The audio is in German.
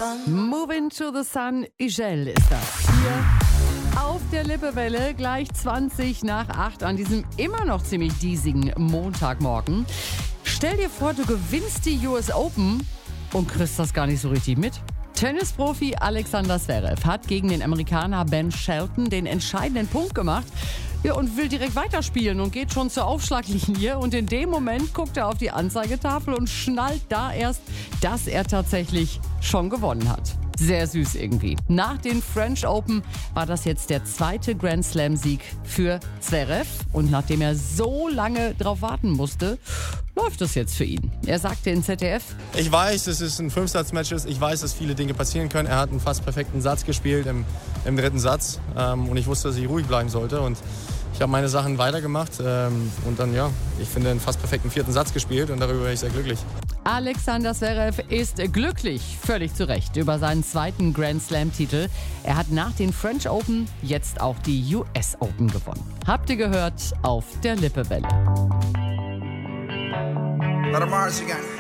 Moving to the Sun, Igel ist das. Hier auf der Lippewelle, gleich 20 nach 8 an diesem immer noch ziemlich diesigen Montagmorgen. Stell dir vor, du gewinnst die US Open und kriegst das gar nicht so richtig mit. Tennisprofi Alexander Zverev hat gegen den Amerikaner Ben Shelton den entscheidenden Punkt gemacht. Ja, und will direkt weiterspielen und geht schon zur Aufschlaglinie. Und in dem Moment guckt er auf die Anzeigetafel und schnallt da erst, dass er tatsächlich schon gewonnen hat. Sehr süß irgendwie. Nach den French Open war das jetzt der zweite Grand Slam-Sieg für Zverev. Und nachdem er so lange drauf warten musste, läuft es jetzt für ihn. Er sagte in ZDF: Ich weiß, dass es ein Fünfsatz-Match ist. Ich weiß, dass viele Dinge passieren können. Er hat einen fast perfekten Satz gespielt im dritten Satz. Und ich wusste, dass ich ruhig bleiben sollte. Und ich habe meine Sachen weitergemacht. Und dann, ich finde, einen fast perfekten vierten Satz gespielt. Und darüber bin ich sehr glücklich. Alexander Zverev ist glücklich, völlig zu Recht, über seinen zweiten Grand Slam-Titel. Er hat nach den French Open jetzt auch die US Open gewonnen. Habt ihr gehört auf der Lippewelle. Let 'em Mars again.